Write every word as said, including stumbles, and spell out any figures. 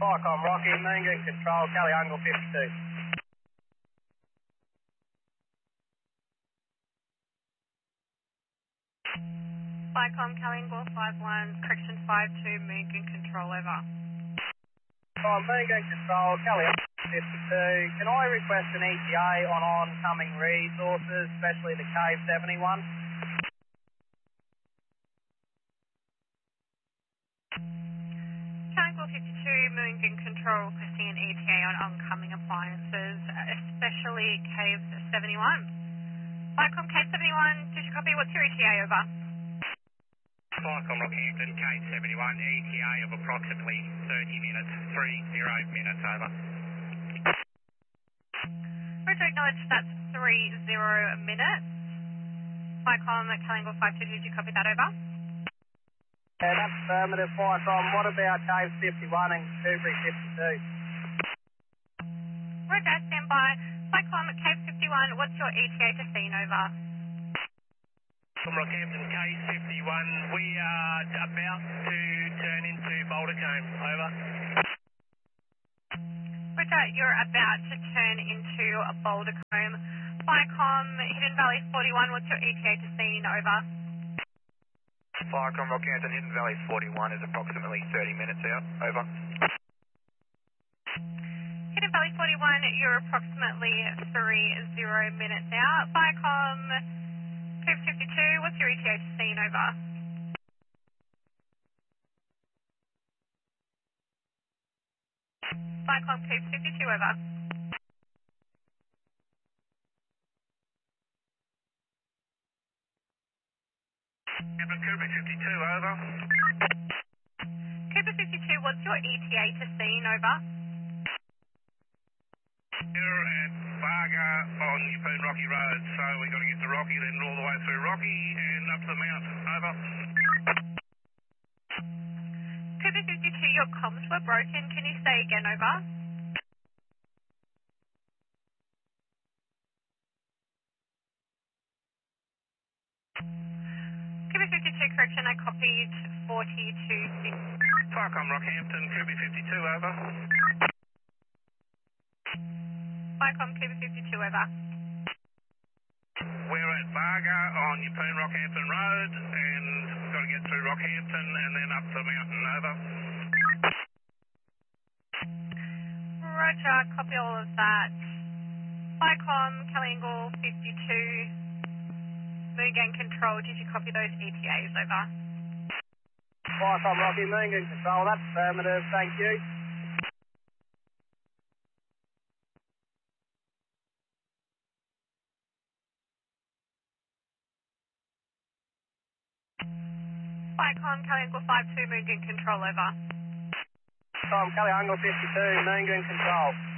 Vicom Rocky, Moongoon Control, Caliangle fifty-two. Vicom Caliangle five one, correction five two, Moongoon Control, over. Oh, Moongoon Control, Caliangle fifty-two. Can I request an E T A on oncoming resources, especially the Cave seventy-one? Caliangle fifty-two, Moongoon Control, requesting an E T A on oncoming appliances, especially Cave seventy-one. Vicom Cave seventy-one, did you copy? What's your E T A, over? Vicom Rockhampton, Cave seventy-one, E T A of approximately thirty minutes, thirty minutes, over. Roger, acknowledge that's thirty minutes. Vicom Caliangle five two, did you copy that, over? Yeah, that's affirmative, Vicom. What about Cave fifty-one and Coobry fifty-two? Roger, stand by. Vicom Cave fifty-one, what's your E T A to scene, over? From Rockhampton, Cave fifty-one, we are about to turn into Boulder Cove, over. Roger, you're about to turn into a Boulder Comb. Vicom Hidden Valley forty-one, what's your E T A to scene, over? Vicom Rockhampton, Hidden Valley forty-one is approximately thirty minutes out, over. Hidden Valley forty-one, you're approximately thirty minutes out. Vicom Cave fifty-two, what's your E T A to scene, over? Vicom Cave fifty-two, over. Captain Coobry fifty-two, over. Cooper fifty-two, what's your E T A to scene, over? You're at Varga on Yeppoon Rocky Road, so we've got to get to Rocky, then all the way through Rocky and up to the mount, over. Cooper fifty-two, your comms were broken, can you say again, over? Cooper fifty-two, correction, I copied forty-two six. Vicom Rockhampton, Coobry fifty-two, over. Vicom Cooper fifty-two, over. We're at Varga on Yeppoon Rockhampton Road and got to get through Rockhampton and then up the mountain, over. Roger, copy all of that. Vicom Caliangle fifty-two, Moongoon Control, did you copy those E T As, over? Vicom Rocky, Moongoon Control, that's affirmative, thank you. Vicom Caliangle five two, Moongoon Control, over. Vicom Caliangle fifty-two, Moongoon Control.